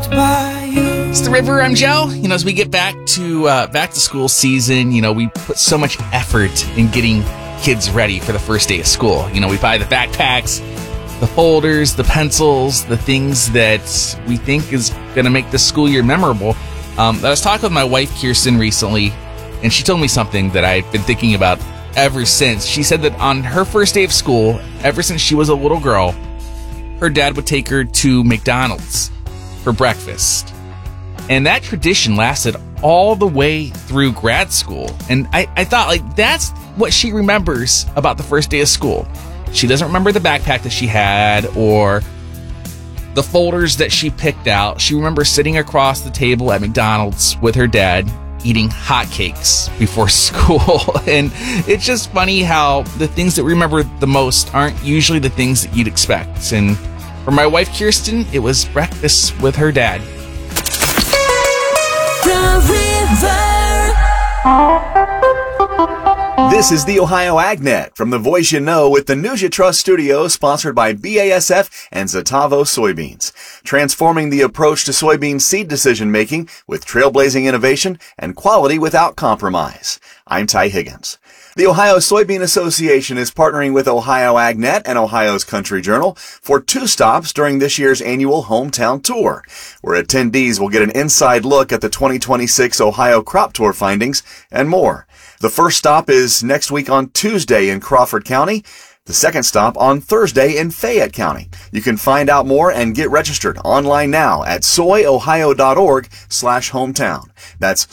loved by you. It's the River. I'm Joe. As we get back to school season, we put so much effort in getting kids ready for the first day of school. We buy the backpacks, the folders, the pencils, the things that we think is going to make the school year memorable. I was talking with my wife, Kirsten, recently, and she told me something that I've been thinking about ever since. She said that on her first day of school, ever since she was a little girl, her dad would take her to McDonald's for breakfast. And that tradition lasted all the way through grad school. And I thought, that's what she remembers about the first day of school. She doesn't remember the backpack that she had or the folders that she picked out. She remembers sitting across the table at McDonald's with her dad, eating hotcakes before school. And it's just funny how the things that we remember the most aren't usually the things that you'd expect. And for my wife, Kirsten, it was breakfast with her dad. This is the Ohio AgNet from the Voice You Know with the News You Trust studio, sponsored by BASF and Zetavo Soybeans. Transforming the approach to soybean seed decision-making with trailblazing innovation and quality without compromise. I'm Ty Higgins. The Ohio Soybean Association is partnering with Ohio AgNet and Ohio's Country Journal for 2 stops during this year's annual Hometown Tour, where attendees will get an inside look at the 2026 Ohio Crop Tour findings and more. The first stop is next week on Tuesday in Crawford County. The second stop on Thursday in Fayette County. You can find out more and get registered online now at soyohio.org/hometown. That's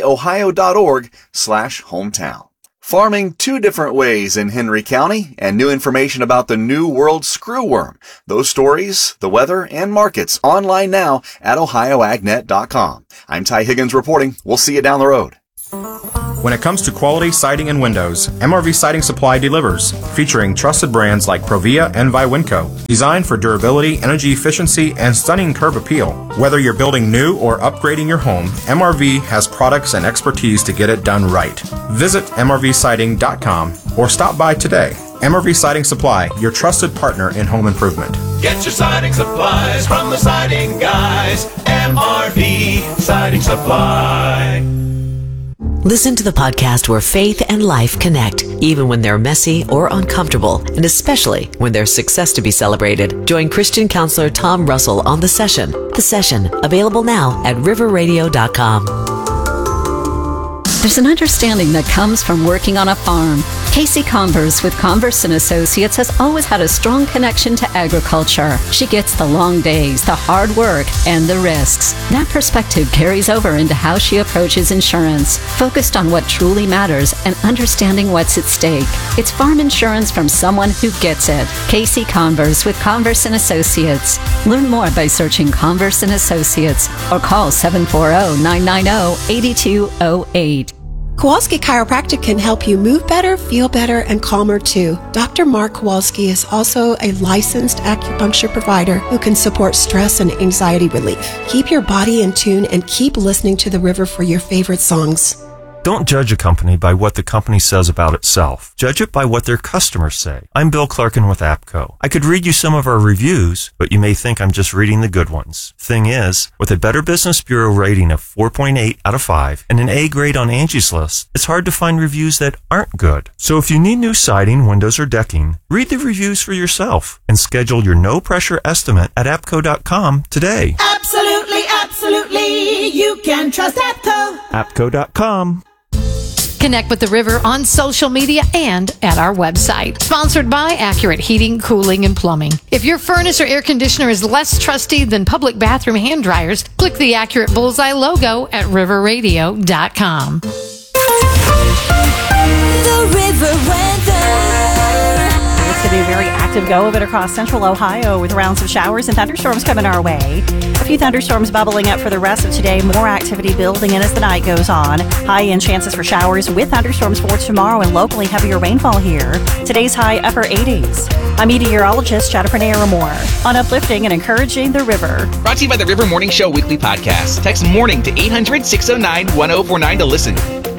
soyohio.org/hometown. Farming 2 different ways in Henry County, and new information about the New World screwworm. Those stories, the weather, and markets online now at ohioagnet.com. I'm Ty Higgins reporting. We'll see you down the road. When it comes to quality siding and windows, MRV Siding Supply delivers, featuring trusted brands like Provia and Viwinco, designed for durability, energy efficiency, and stunning curb appeal. Whether you're building new or upgrading your home, MRV has products and expertise to get it done right. Visit mrvsiding.com or stop by today. MRV Siding Supply, your trusted partner in home improvement. Get your siding supplies from the siding guys. MRV Siding Supply. Listen to the podcast where faith and life connect, even when they're messy or uncomfortable, and especially when there's success to be celebrated. Join Christian counselor Tom Russell on The Session. The Session, available now at riverradio.com. There's an understanding that comes from working on a farm. Casey Converse with Converse & Associates has always had a strong connection to agriculture. She gets the long days, the hard work, and the risks. That perspective carries over into how she approaches insurance, focused on what truly matters and understanding what's at stake. It's farm insurance from someone who gets it. Casey Converse with Converse & Associates. Learn more by searching Converse & Associates or call 740-990-8208. Kowalski Chiropractic can help you move better, feel better, and calmer too. Dr. Mark Kowalski is also a licensed acupuncture provider who can support stress and anxiety relief. Keep your body in tune and keep listening to the river for your favorite songs. Don't judge a company by what the company says about itself. Judge it by what their customers say. I'm Bill Clarkin with APCO. I could read you some of our reviews, but you may think I'm just reading the good ones. Thing is, with a Better Business Bureau rating of 4.8 out of 5 and an A grade on Angie's List, it's hard to find reviews that aren't good. So if you need new siding, windows, or decking, read the reviews for yourself and schedule your no-pressure estimate at APCO.com today. Absolutely, absolutely. You can trust APCO. APCO.com. Connect with the River on social media and at our website. Sponsored by Accurate Heating, Cooling, and Plumbing. If your furnace or air conditioner is less trusty than public bathroom hand dryers, click the Accurate Bullseye logo at riverradio.com. The River weather. It's going to be a very active go of it across central Ohio with rounds of showers and thunderstorms coming our way. A few thunderstorms bubbling up for the rest of today. More activity building in as the night goes on. High-end chances for showers with thunderstorms for tomorrow and locally heavier rainfall here. Today's high upper 80s. I'm meteorologist Jennifer Naramore on uplifting and encouraging the river. Brought to you by the River Morning Show Weekly Podcast. Text MORNING to 800-609-1049 to listen.